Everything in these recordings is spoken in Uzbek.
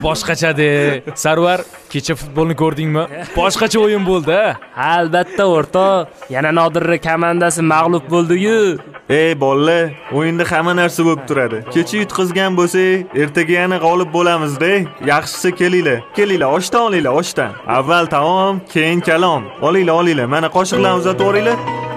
Boshqacha-de. Sarvar, kecha futbolni ko'rdingmi? Boshqacha o'yin bo'ldi. Albatta o'rtoq. Yana Nodirra komandasi mag'lub bo'ldi-yu. Ey bolalar, o'yinda hamma narsa bo'lib turadi. Kecha yutqizgan bo'lsak, ertaga yana g'olib bo'lamiz-da. Yaxshisi kelinglar. Kelinglar, oshdan olinglar, oshdan. Avval taom, keyin kalom. Olinglar. Mana qoshiqlarni uzatib o'ringlar.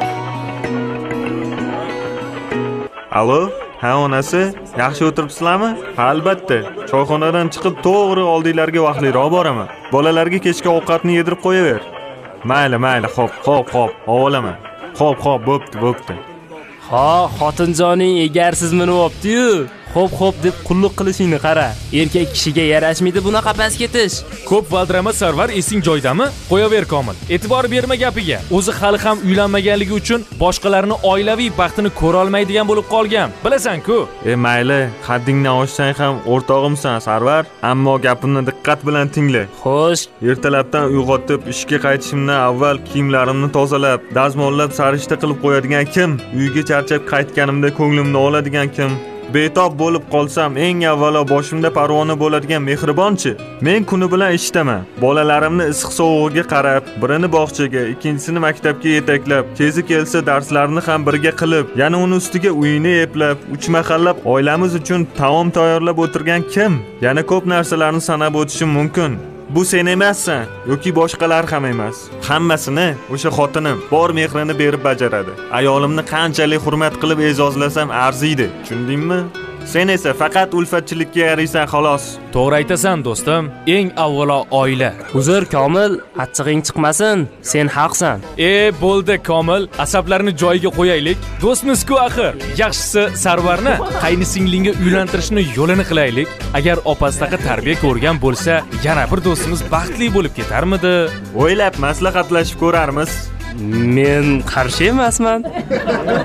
Alo? Ha, onasi, yaxshi o'tiribsizlarmi? Albatta. Choyxonadan chiqib to'g'ri oldinglarga vaqtliroq boraman. Bolalarga kechki ovqatni yedirib qo'yaver. Mayli, xo'p, olaman. Xo'p, bo'pti. Ha, xotinjoning egarsizmi bo'pti-yu. Xo'p deb qulluq qilishingni qara. Erkak kishiga yarashmaydi bunaqa past ketish. Ko'p valdirama Sarvar, esing joydami? Qo'yaver Komil. E'tibor berma gapiga. O'zi hali ham uylanmaganligi uchun boshqalarning oilaviy baxtini ko'ra olmaydigan bo'lib qolgan. Bilasan-ku. Mayli, haddingdan oshsang ham o'rtog'imsan Sarvar, ammo gapimni diqqat bilan tingla. Xo'sh, Ertalabdan uyg'otib, ishga qaytishimdan avval kiyimlarimni tozalab, dazmollab, sarishta qilib qo'yadigan kim? Uyga charchab qaytganimda ko'nglimni oladigan kim? Betob bo'lib qolsam, eng avvalo boshimda parvona bo'ladigan mehribonchi. Men kuni bilan ishdaman. Bolalarimni issiq sovug'iga qarab, birini bog'chaga, ikkinchisini maktabga yetaklab, kezi kelsa darslarini ham birga qilib, yana uni ustiga uyini eplab, uch mahallab oilamiz uchun taom tayyorlab o'tirgan kim? Yana ko'p narsalarni sanab o'tishim mumkin. Bu sen emassan yoki boshqalar ham emas. Hammasini o'sha xotinim bor mehrini berib bajaradi. Ayolimni qanchalik hurmat qilib e'zozlasam arziydi. Tushundingmi? Sen esa faqat ulfatchilikka yaraysan xolos. To'g'ri aytasan do'stim. Eng avvalo oila. uzr Komil, achchig'ing chiqmasin. Sen haqsan. Bo'ldi Komil, asablarni joyiga qo'yaylik. Do'stmiz-ku axir. Yaxshisi Sarvarni qaynisinglingga uylantirishni yo'lini qilaylik. Agar opasdaqa tarbiya ko'rgan bo'lsa, yana bir do'stimiz baxtli bo'lib ketarmidi? O'ylab maslahatlashib ko'rarmiz. Men qarshi emasman.